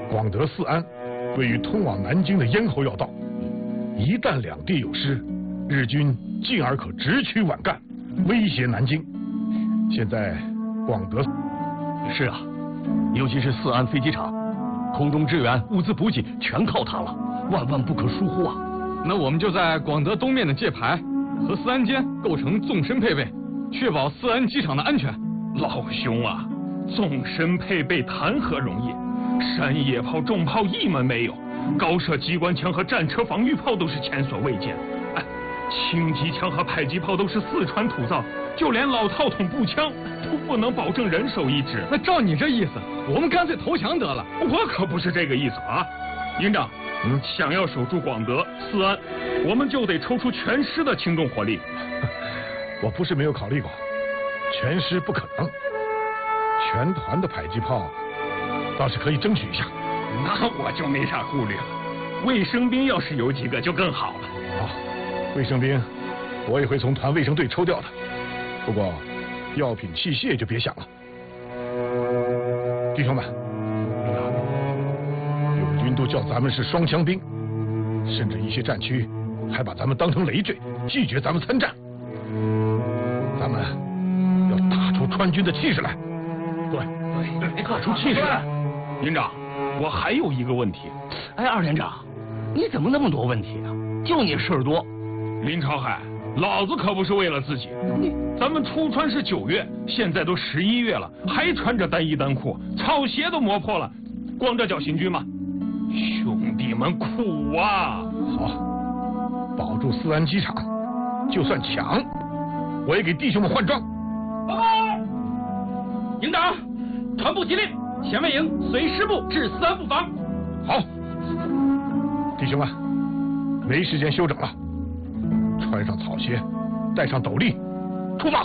广德、四安位于通往南京的咽喉要道，一旦两地有失，日军进而可直驱皖赣，威胁南京。现在广德是啊，尤其是四安飞机场，空中支援、物资补给全靠它了，万万不可疏忽啊！ 那我们就在广德东面的界牌和四安间构成纵深配备，确保四安机场的安全。 老兄啊，纵深配备谈何容易？山野炮、重炮一门没有，高射机关枪和战车防御炮都是前所未见。哎，轻机枪和迫击炮都是四川土造，就连老套筒步枪都不能保证人手一支。 那照你这意思，我们干脆投降得了。 我可不是这个意思啊，营长。想要守住广德、四安，我们就得抽出全师的轻重火力。 我不是没有考虑过，全师不可能，全团的迫击炮倒是可以争取一下。 那我就没啥顾虑了。卫生兵要是有几个就更好了。 好，卫生兵我也会从团卫生队抽调的，不过药品器械就别想了。弟兄们，友军都叫咱们是双枪兵，甚至一些战区还把咱们当成累赘，拒绝咱们参战。咱们要打出川军的气势来。对，打出气势来。 营长，我还有一个问题。 哎，二连长，你怎么那么多问题啊？就你事儿多。 林朝海，老子可不是为了自己。咱们出川是9月，现在都11月了，还穿着单衣单裤，草鞋都磨破了，光着脚行军吗？兄弟们苦啊！ 好，保住四安机场，就算抢，我也给弟兄们换装。 报告，营长，团部急令，前卫营随师部至四安布防。 好，弟兄们，没时间休整了，穿上草鞋，戴上斗笠，出发。